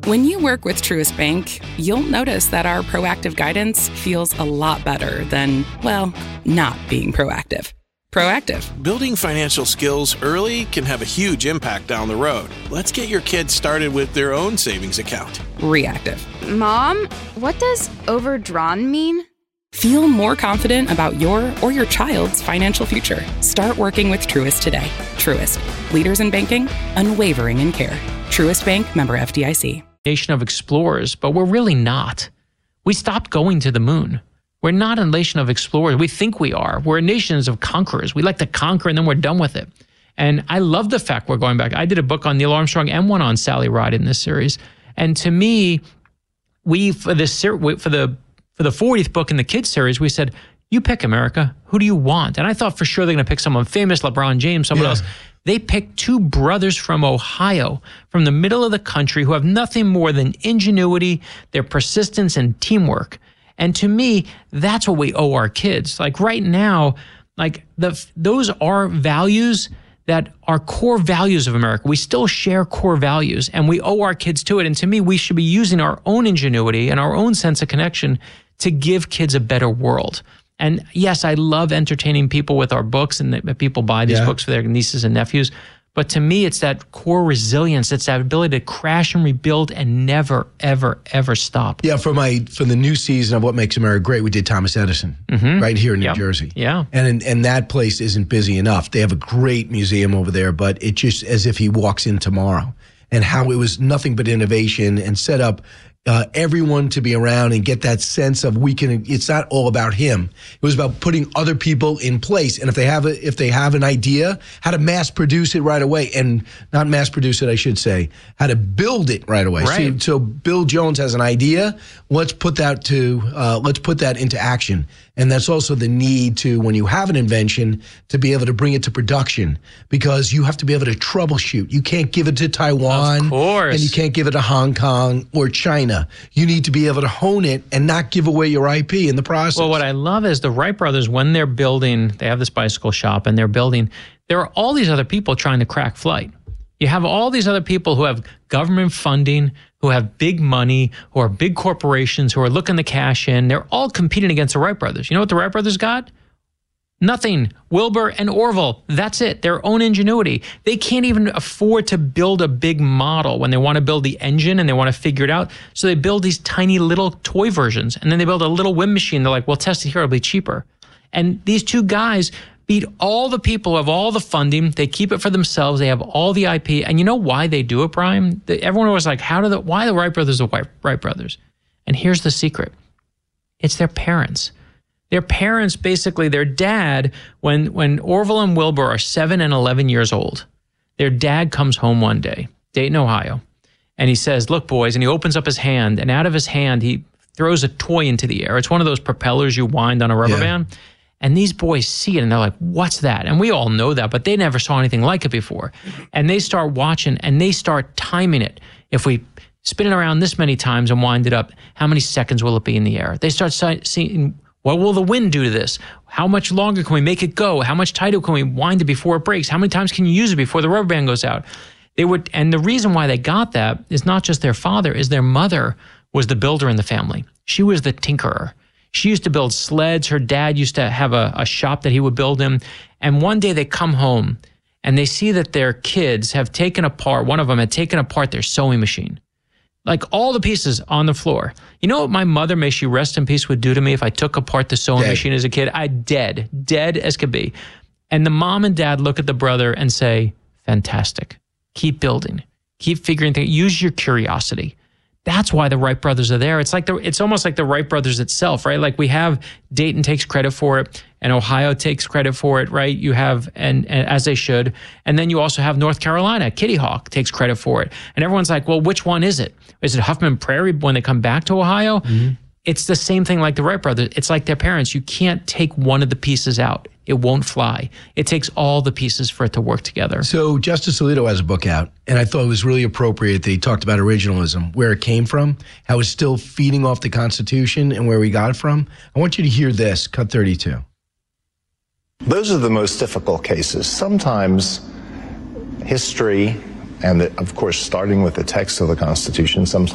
When you work with Truist Bank, you'll notice that our proactive guidance feels a lot better than, well, not being proactive. Proactive. Building financial skills early can have a huge impact down the road. Let's get your kids started with their own savings account. Reactive. Mom, what does overdrawn mean? Feel more confident about your or your child's financial future. Start working with Truist today. Truist. Leaders in banking, unwavering in care. Truist Bank, member FDIC. Nation of explorers, but we're really not. We stopped going to the moon. We're not a nation of explorers. We think we are. We're a nation of conquerors. We like to conquer and then we're done with it. And I love the fact we're going back. I did a book on Neil Armstrong and one on Sally Ride in this series. And to me, for the 40th book in the kids series, we said, you pick, America. Who do you want? And I thought for sure they're going to pick someone famous, LeBron James, someone else. They picked two brothers from Ohio, from the middle of the country, who have nothing more than ingenuity, their persistence, and teamwork. And to me, that's what we owe our kids. Like right now, those are values that are core values of America. We still share core values, and we owe our kids to it. And to me, we should be using our own ingenuity and our own sense of connection to give kids a better world. And yes, I love entertaining people with our books, and that people buy these books for their nieces and nephews. But to me, it's that core resilience. It's that ability to crash and rebuild and never, ever, ever stop. Yeah, for the new season of What Makes America Great, we did Thomas Edison right here in New Jersey. Yeah. And that place isn't busy enough. They have a great museum over there, but it's just as if he walks in tomorrow. And how it was nothing but innovation and set up everyone to be around and get that sense of it's not all about him. It was about putting other people in place. And if they have an idea, how to mass produce it right away, and not mass produce it, I should say, how to build it right away. Right. So Bill Jones has an idea. Let's put that into action. And that's also the need to, when you have an invention, to be able to bring it to production, because you have to be able to troubleshoot. You can't give it to Taiwan. Of course. And you can't give it to Hong Kong or China. You need to be able to hone it and not give away your IP in the process. Well, what I love is the Wright brothers, when they're building, they have this bicycle shop and they're building, there are all these other people trying to crack flight. You have all these other people who have government funding, who have big money, who are big corporations, who are looking to cash in. They're all competing against the Wright brothers. You know what the Wright brothers got? Nothing. Wilbur and Orville, that's it. Their own ingenuity. They can't even afford to build a big model when they want to build the engine and they want to figure it out. So they build these tiny little toy versions, and then they build a little wind machine. They're like, well, test it here, it'll be cheaper. And these two guys beat all the people who have all the funding. They keep it for themselves. They have all the IP. And you know why they do it, Brian? Everyone was like, why the Wright brothers the Wright brothers? And here's the secret. It's their parents. Their parents, basically, their dad, when Orville and Wilbur are 7 and 11 years old, their dad comes home one day, Dayton, Ohio, and he says, look, boys, and he opens up his hand, and out of his hand, he throws a toy into the air. It's one of those propellers you wind on a rubber band. And these boys see it, and they're like, what's that? And we all know that, but they never saw anything like it before. And they start watching, and they start timing it. If we spin it around this many times and wind it up, how many seconds will it be in the air? They start seeing, what will the wind do to this? How much longer can we make it go? How much tighter can we wind it before it breaks? How many times can you use it before the rubber band goes out? And the reason why they got that is not just their father, is their mother was the builder in the family. She was the tinkerer. She used to build sleds. Her dad used to have a shop that he would build in. And one day they come home and they see that their kids have taken apart, one of them had taken apart their sewing machine. Like all the pieces on the floor. You know what my mother, may she rest in peace, would do to me if I took apart the sewing machine as a kid? Dead as could be. And the mom and dad look at the brother and say, fantastic. Keep building. Keep figuring things. Use your curiosity. That's why the Wright brothers are there. It's almost like the Wright brothers itself, right? Like we have Dayton takes credit for it, and Ohio takes credit for it, right? You have, and as they should. And then you also have North Carolina, Kitty Hawk takes credit for it. And everyone's like, well, which one is it? Is it Huffman Prairie when they come back to Ohio? Mm-hmm. It's the same thing like the Wright brothers. It's like their parents. You can't take one of the pieces out. It won't fly. It takes all the pieces for it to work together. So Justice Alito has a book out, and I thought it was really appropriate that he talked about originalism, where it came from, how it's still feeding off the Constitution, and where we got it from. I want you to hear this, cut 32. Those are the most difficult cases. Sometimes history, and of course starting with the text of the Constitution,